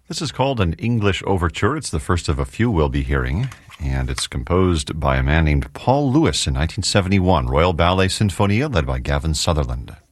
This is called an English overture. It's the first of a few we'll be hearing, and it's composed by a man named Paul Lewis in 1971, Royal Ballet Sinfonia, led by Gavin Sutherland.